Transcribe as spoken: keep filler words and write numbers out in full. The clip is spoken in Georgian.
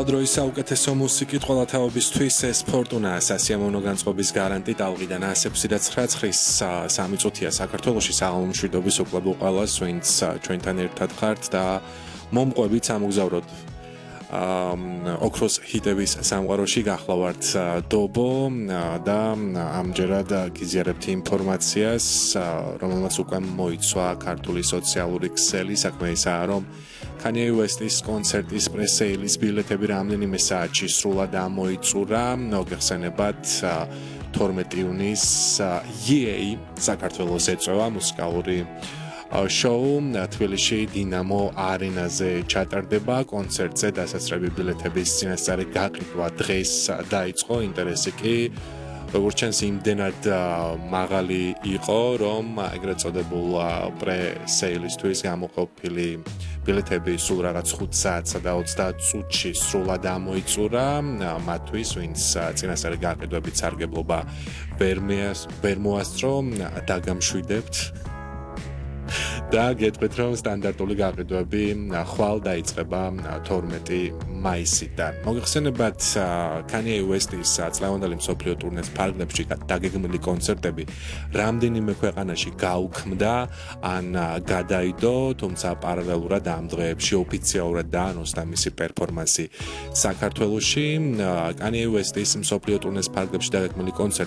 დროის საუკეთესო მუსიკით ყველა თაობისთვის ეს ფორტუნა სასიამოვნო განწყობის გარანტი ტალღიდან ასექვსი და ცხრა-ცხრის სამი წუთია საქართველოში საღამო მშვიდობის უკლებო ყველას, ვინც ჩვენთან ერთად ხართ და მომყვებით სამოგზავროდ ოქროს ჰიტების სამყაროში გახლავართ დობო და ამჯერად გიზიარებთ ინფორმაციას, რომელმაც უკვე მოიცვა ქართული სოციალური ქსელი, საქმე ისაა, რომ Kanye West-ის კონცერტის პრესეილის ბილეთები რამდენიმე საათში სრულად ამოიწურა, მოგეხსენებათ თორმეტი იუნის იეი საქართველოს ეწევა მუსიკალური შოუ თბილისში დინამო არენაზე ჩატარდება კონცერტზე დასასრები ბილეთების წინასწარი გაყიდვა დღეს დაიწყო ინტერესი კი როგორც ჩანს იმდენად მაღალი იყო რომ ეგრეთ წოდებულ პრესეილისთვის გამოყოფილი ბილეთები სულ რაღაც ხუთ საათსა და ოცდაათ წუთში სრულად ამოიწურა მათთვის ვინც წინასწარი გაყიდვებით სარგებლობა ვერ მოასწრო დაგამშვიდებთ და გეტყვით რომ სტანდარტული გაყიდვები ხვალ დაიწყება თორმეტი მაისიდან. მოგეხსენებათ Kanye West-ის წლევანდელი მსოფლიო ტურნეს ფარგლებში დაგეგმილი კონცერტები რამდენიმე ქვეყანაში გაუქმდა ან გადაიდო, თუმცა პარალელურად ამ დღეებში ოფიციალურად დაანონსდა მისი პერფორმანსი საქართველოში. Kanye West-ის მსოფლიო ტურნეს ფარგლებში დაგეგმილი კონცერტი